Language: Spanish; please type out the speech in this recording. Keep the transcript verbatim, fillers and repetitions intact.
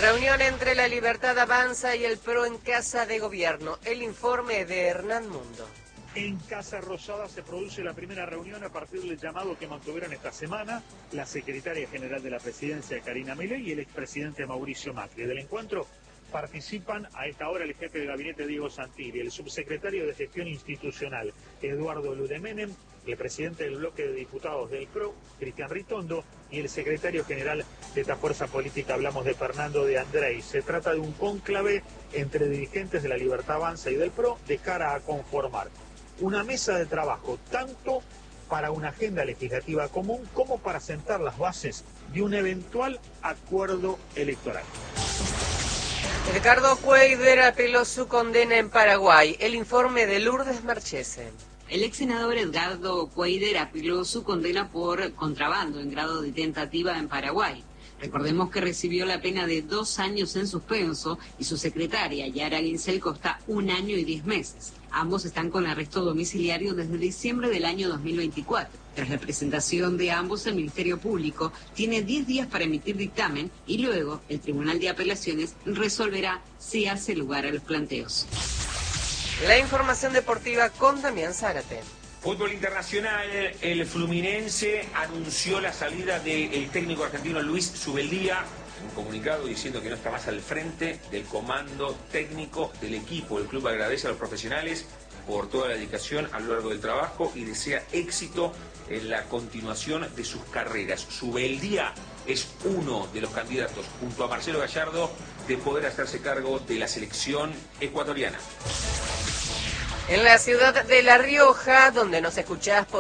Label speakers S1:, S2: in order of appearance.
S1: Reunión entre La Libertad Avanza y el P R O en Casa de Gobierno. El informe de Hernán Mundo.
S2: En Casa Rosada se produce la primera reunión a partir del llamado que mantuvieron esta semana la secretaria general de la presidencia, Karina Milei, y el expresidente Mauricio Macri. Del encuentro participan a esta hora el jefe de gabinete, Diego Santilli, el subsecretario de Gestión Institucional, Eduardo Ludemenem, el presidente del bloque de diputados del P R O, Cristian Ritondo, y el secretario general de esta fuerza política, hablamos de Fernando de Andrei. Se trata de un cónclave entre dirigentes de La Libertad Avanza y del P R O de cara a conformar una mesa de trabajo, tanto para una agenda legislativa común como para sentar las bases de un eventual acuerdo electoral.
S1: Edgardo Cuéllar apeló su condena en Paraguay. El informe de Lourdes Marchese.
S3: El ex senador Edgardo Cuéllar apeló su condena por contrabando en grado de tentativa en Paraguay. Recordemos que recibió la pena de dos años en suspenso y su secretaria, Yara Guincelco, está un año y diez meses. Ambos están con arresto domiciliario desde diciembre del año dos mil veinticuatro. Tras la presentación de ambos, el Ministerio Público tiene diez días para emitir dictamen y luego el Tribunal de Apelaciones resolverá si hace lugar a los planteos.
S1: La información deportiva con Damián Zárate.
S4: Fútbol internacional, el Fluminense anunció la salida del técnico argentino Luis Zubeldía, un comunicado diciendo que no está más al frente del comando técnico del equipo. El club agradece a los profesionales por toda la dedicación a lo largo del trabajo y desea éxito en la continuación de sus carreras. Zubeldía es uno de los candidatos, junto a Marcelo Gallardo, de poder hacerse cargo de la selección ecuatoriana.
S1: En la ciudad de La Rioja, donde nos escuchás por